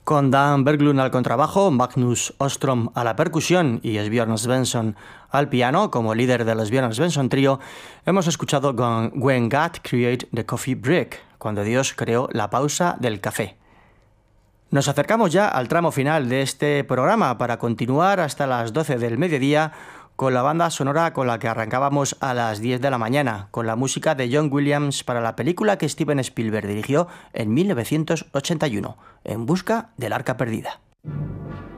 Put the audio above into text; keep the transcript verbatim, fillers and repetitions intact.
Con Dan Berglund al contrabajo, Magnus Ostrom a la percusión y Björn Svensson al piano como líder del Björn Svensson Trio, hemos escuchado con When God Created the Coffee Break, cuando Dios creó la pausa del café. Nos acercamos ya al tramo final de este programa para continuar hasta las doce del mediodía con la banda sonora con la que arrancábamos a las diez de la mañana, con la música de John Williams para la película que Steven Spielberg dirigió en mil novecientos ochenta y uno, En busca del arca perdida.